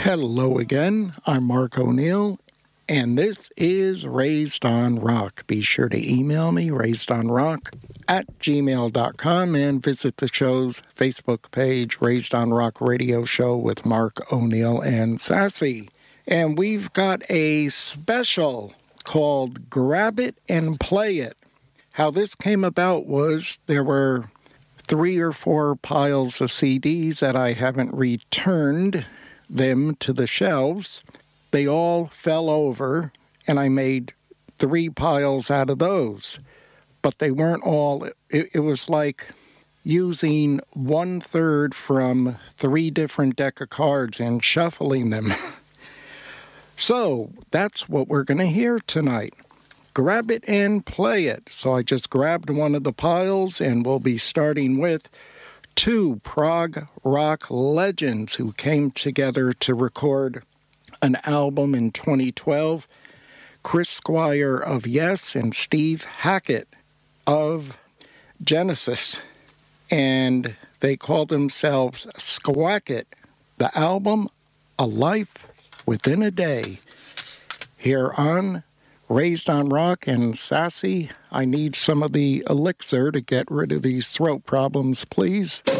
Hello again, I'm Mark O'Neill, and this is Raised on Rock. Be sure to email me, raisedonrock@gmail.com, and visit the show's Facebook page, Raised on Rock Radio Show with Mark O'Neill and Sassy. And we've got a special called Grab It and Play It. How this came about was there were 3 or 4 piles of CDs that I haven't returned them to the shelves. They all fell over, and I made 3 piles out of those. But they weren't all, it was like using 1/3 from 3 different deck of cards and shuffling them. So that's what we're going to hear tonight. Grab it and play it. So I just grabbed one of the piles, and we'll be starting with 2 prog rock legends who came together to record an album in 2012. Chris Squire of Yes and Steve Hackett of Genesis. And they called themselves Squacket. The album, A Life Within a Day. Here on Raised on Rock. And Sassy, I need some of the elixir to get rid of these throat problems, please.